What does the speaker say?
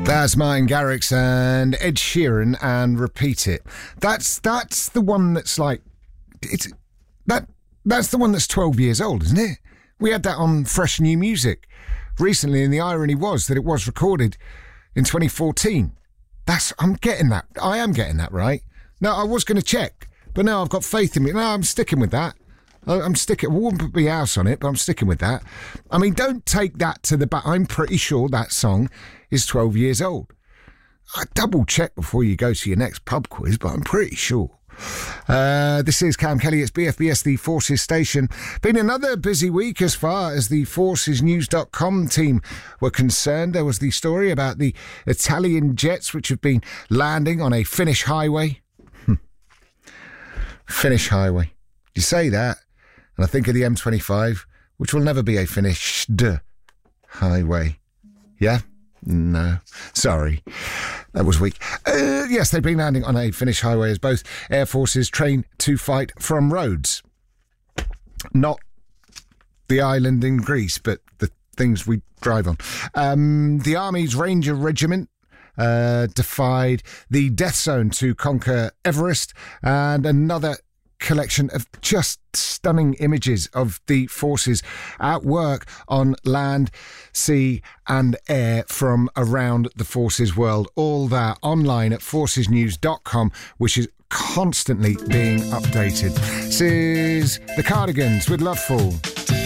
That's Martin Garrix and Ed Sheeran and Repeat It. That's the one that's like that's the one that's 12 years old, isn't it? We had that on Fresh New Music recently, and the irony was that it was recorded in 2014. I'm getting that. I am getting that right. No, I was going to check, but no, I've got faith in me. No, I'm sticking with that. I'm sticking. I wouldn't put my house on it, but I'm sticking with that. I mean, don't take that to the back. I'm pretty sure that song is 12 years old. I double check before you go to your next pub quiz, but I'm pretty sure. This is Cam Kelly. It's BFBS, the Forces station. Been another busy week as far as the ForcesNews.com team were concerned. There was the story about the Italian jets which have been landing on a Finnish highway. Finnish highway. You say that, and I think of the M25, which will never be a finished highway. Yeah? No. Sorry. That was weak. Yes, they've been landing on a Finnish highway as both air forces train to fight from roads. Not the island in Greece, but the things we drive on. The Army's Ranger Regiment defied the death zone to conquer Everest, and another collection of just stunning images of the forces at work on land, sea and air from around the forces world. All that online at forcesnews.com, which is constantly being updated. This is the Cardigans with Loveful.